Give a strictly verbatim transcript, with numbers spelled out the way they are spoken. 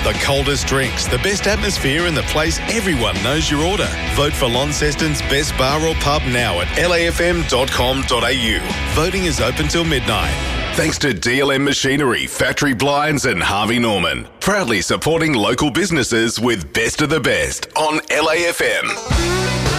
The coldest drinks, the best atmosphere and the place everyone knows your order. Vote for Launceston's best bar or pub now at l a f m dot com dot a u. Voting is open till midnight. Thanks to D L M Machinery, Factory Blinds and Harvey Norman. Proudly supporting local businesses with Best of the Best on L A F M.